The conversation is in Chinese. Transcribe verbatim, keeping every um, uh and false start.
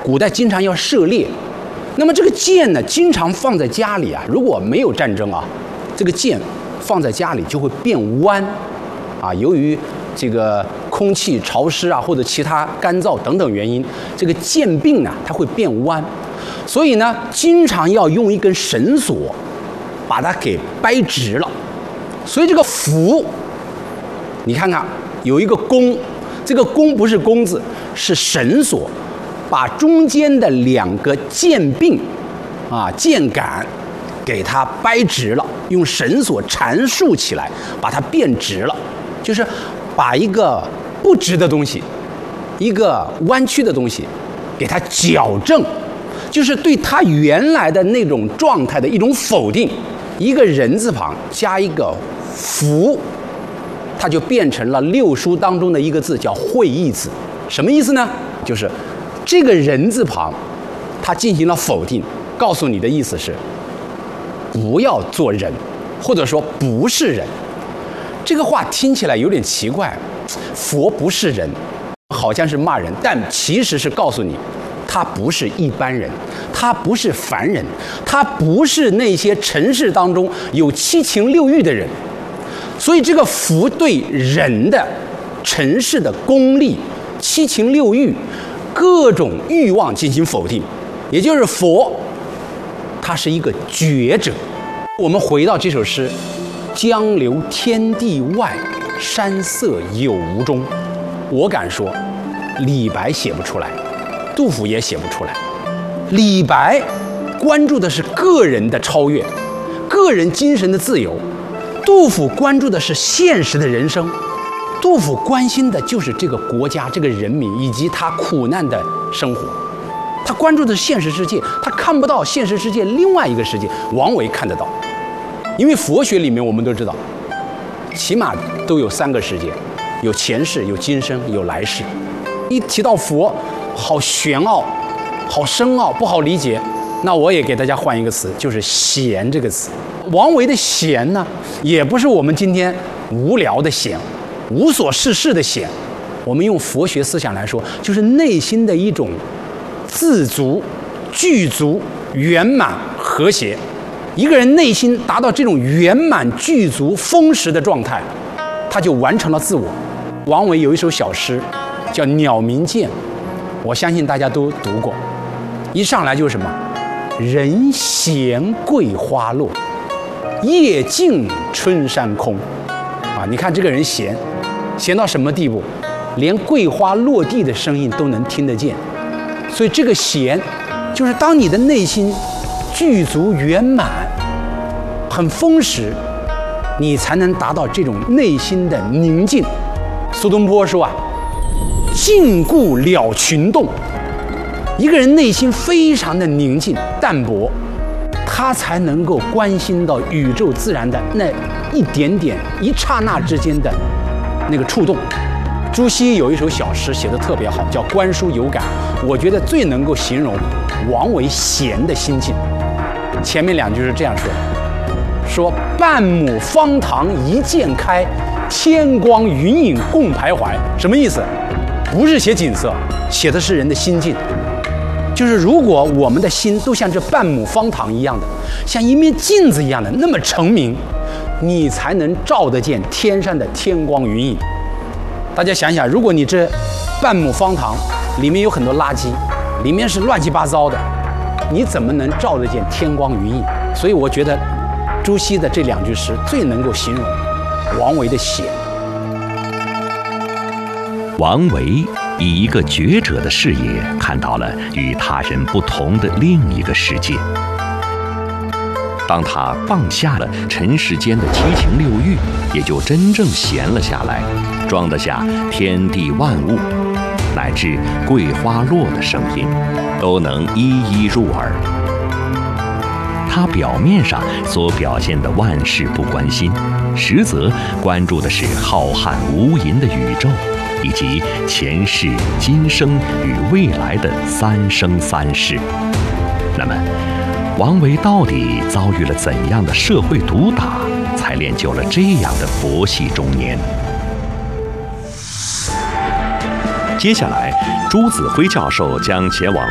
古代经常要射猎，那么这个箭呢，经常放在家里啊，如果没有战争啊，这个箭放在家里就会变弯，啊，由于这个空气潮湿啊，或者其他干燥等等原因，这个箭柄呢它会变弯，所以呢，经常要用一根绳索把它给掰直了。所以这个斧，你看看有一个弓，这个弓不是弓字，是绳索，把中间的两个箭柄啊箭杆给它掰直了，用绳索缠束起来，把它变直了，就是把一个不直的东西，一个弯曲的东西，给它矫正，就是对它原来的那种状态的一种否定。一个人字旁加一个福，它就变成了六书当中的一个字，叫会意字。什么意思呢？就是这个人字旁，它进行了否定，告诉你的意思是不要做人，或者说不是人。这个话听起来有点奇怪，佛不是人，好像是骂人，但其实是告诉你，他不是一般人，他不是凡人，他不是那些尘世当中有七情六欲的人。所以这个佛对人的尘世的功利、七情六欲、各种欲望进行否定，也就是佛，他是一个觉者。我们回到这首诗，江流天地外，山色有无中。我敢说，李白写不出来，杜甫也写不出来。李白关注的是个人的超越，个人精神的自由；杜甫关注的是现实的人生。杜甫关心的就是这个国家、这个人民以及他苦难的生活。他关注的是现实世界，他看不到现实世界另外一个世界。王维看得到，因为佛学里面我们都知道，起码都有三个世界，有前世、有今生、有来世。一提到佛，好玄奥，好深奥，不好理解。那我也给大家换一个词，就是闲这个词。王维的闲呢，也不是我们今天无聊的闲，无所事事的闲。我们用佛学思想来说，就是内心的一种自足、具足、圆满、和谐。一个人内心达到这种圆满、具足、丰实的状态，他就完成了自我。王维有一首小诗叫《鸟鸣涧》，我相信大家都读过。一上来就是什么？人闲桂花落，夜静春山空。啊，你看这个人闲，闲到什么地步？连桂花落地的声音都能听得见。所以这个闲，就是当你的内心具足圆满、很丰实，你才能达到这种内心的宁静。苏东坡说啊，静固了群动。一个人内心非常的宁静淡泊，他才能够关心到宇宙自然的那一点点、一刹那之间的那个触动。朱熹有一首小诗写得特别好，叫《观书有感》，我觉得最能够形容王维闲的心境。前面两句是这样说的：说半亩方塘一鉴开，天光云影共徘徊。什么意思？不是写景色，写的是人的心境。就是如果我们的心都像这半亩方塘一样的，像一面镜子一样的那么澄明，你才能照得见天上的天光云影。大家想想，如果你这半亩方塘里面有很多垃圾，里面是乱七八糟的，你怎么能照得见天光云影？所以我觉得朱熹的这两句诗最能够形容王维的闲。 王维以一个觉者的视野看到了与他人不同的另一个世界。当他放下了尘世间的七情六欲，也就真正闲了下来，装得下天地万物，乃至桂花落的声音，都能一一入耳。他表面上所表现的万事不关心，实则关注的是浩瀚无垠的宇宙，以及前世、今生与未来的三生三世。那么，王维到底遭遇了怎样的社会毒打，才练就了这样的佛系中年？接下来，朱子辉教授将前往